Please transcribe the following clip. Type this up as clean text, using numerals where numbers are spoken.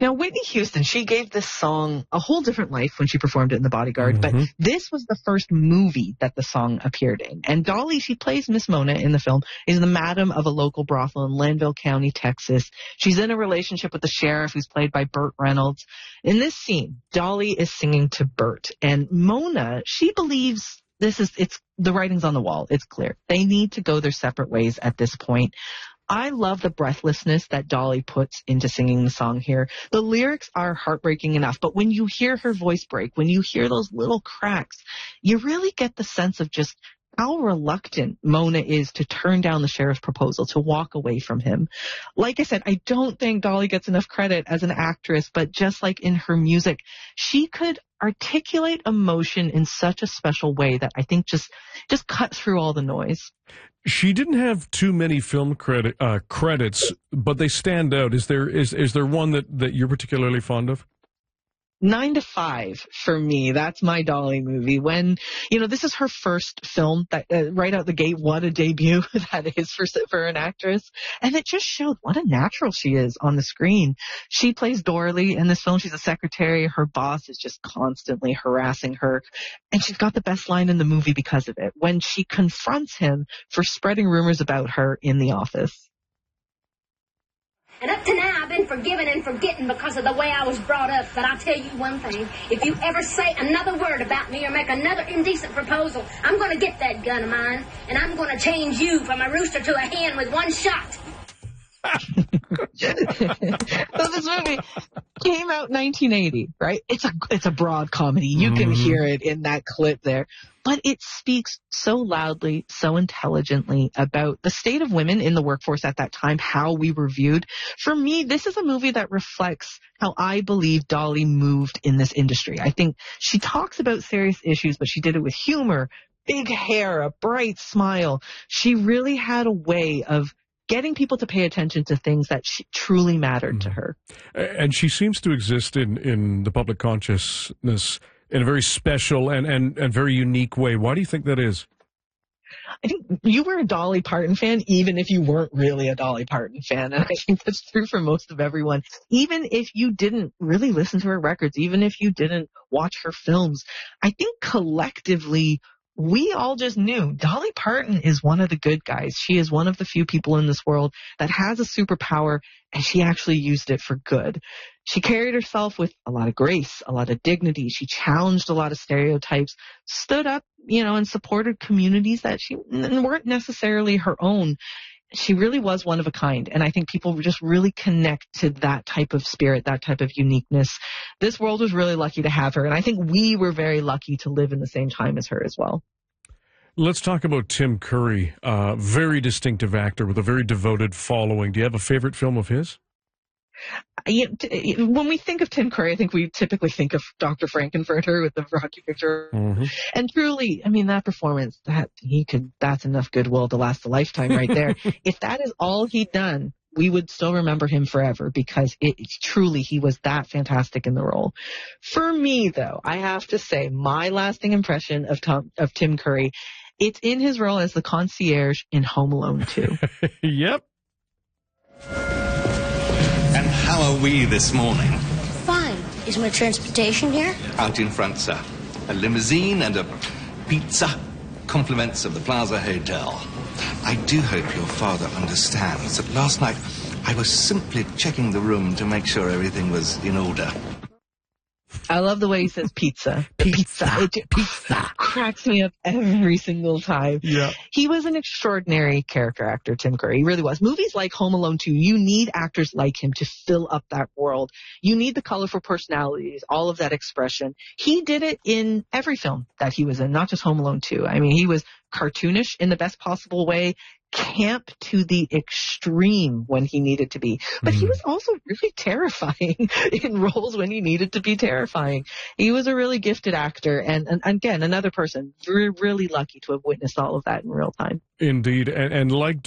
Now, Whitney Houston, she gave this song a whole different life when she performed it in The Bodyguard, but this was the first movie that the song appeared in. And Dolly, she plays Miss Mona in the film, is the madam of a local brothel in Lanville County, Texas. She's in a relationship with the sheriff, who's played by Burt Reynolds. In this scene, Dolly is singing to Burt, and Mona, she believes it's the writing's on the wall. It's clear. They need to go their separate ways at this point. I love the breathlessness that Dolly puts into singing the song here. The lyrics are heartbreaking enough, but when you hear her voice break, when you hear those little cracks, you really get the sense of just how reluctant Mona is to turn down the sheriff's proposal, to walk away from him. Like I said, I don't think Dolly gets enough credit as an actress, but just like in her music, she could articulate emotion in such a special way that I think just cut through all the noise. She didn't have too many film credits, but they stand out. Is there one that you're particularly fond of? 9 to 5 for me. That's my Dolly movie. When, this is her first film that right out the gate, what a debut that is for an actress. And it just showed what a natural she is on the screen. She plays Dorley in this film. She's a secretary. Her boss is just constantly harassing her. And she's got the best line in the movie because of it, when she confronts him for spreading rumors about her in the office. And up to now, I've been forgiven and forgetting because of the way I was brought up. But I'll tell you one thing. If you ever say another word about me or make another indecent proposal, I'm going to get that gun of mine, and I'm going to change you from a rooster to a hen with one shot. So this movie came out in 1980, right? It's a broad comedy. You can hear it in that clip there. But it speaks so loudly, so intelligently about the state of women in the workforce at that time, how we were viewed. For me, this is a movie that reflects how I believe Dolly moved in this industry. I think she talks about serious issues, but she did it with humor, big hair, a bright smile. She really had a way of getting people to pay attention to things that truly mattered to her. And she seems to exist in the public consciousness in a very special and very unique way. Why do you think that is? I think you were a Dolly Parton fan, even if you weren't really a Dolly Parton fan. And I think that's true for most of everyone. Even if you didn't really listen to her records, even if you didn't watch her films, I think collectively, we all just knew Dolly Parton is one of the good guys. She is one of the few people in this world that has a superpower, and she actually used it for good. She carried herself with a lot of grace, a lot of dignity. She challenged a lot of stereotypes, stood up, and supported communities that weren't necessarily her own. She really was one of a kind, and I think people just really connect to that type of spirit, that type of uniqueness. This world was really lucky to have her, and I think we were very lucky to live in the same time as her as well. Let's talk about Tim Curry, very distinctive actor with a very devoted following. Do you have a favorite film of his? When we think of Tim Curry, I think we typically think of Dr. Frankenfurter with the Rocky Picture. And truly, that performance, that's enough goodwill to last a lifetime right there. If that is all he'd done, we would still remember him forever because truly he was that fantastic in the role. For me, though, I have to say my lasting impression of Tim Curry, it's in his role as the concierge in Home Alone 2. Yep. And how are we this morning? Fine. Is my transportation here? Out in front, sir. A limousine and a pizza. Compliments of the Plaza Hotel. I do hope your father understands that last night I was simply checking the room to make sure everything was in order. I love the way he says pizza. Pizza. Pizza. Cracks me up every single time. Yeah. He was an extraordinary character actor, Tim Curry. He really was. Movies like Home Alone 2, you need actors like him to fill up that world. You need the colorful personalities, all of that expression. He did it in every film that he was in, not just Home Alone 2. He was cartoonish in the best possible way, camp to the extreme when he needed to be. But he was also really terrifying in roles when he needed to be terrifying. He was a really gifted actor. And again, another person, we're really lucky to have witnessed all of that in real time. Indeed. And like